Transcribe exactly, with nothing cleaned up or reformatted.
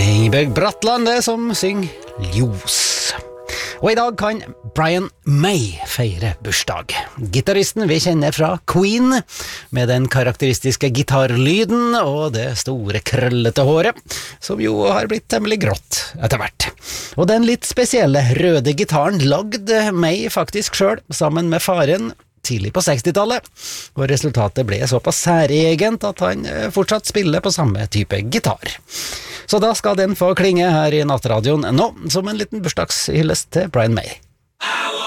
Ingebjørg Bratland det som synger Ljos. Og i dag kan Brian May feire bursdag. Gitaristen vi kjenner fra Queen, med den karakteristiske gitarlyden og det store krøllete håret, som jo har blitt temmelig grått etter hvert. Og den litt spesielle røde gitaren lagde May faktisk selv, sammen med faren, tidlig på sekstitallet, og resultatet ble såpass særegent at han fortsatt spiller på samme type gitar. Så da skal den få klinge her i Nattradioen nå, som en liten bursdagshyllest til Brian May.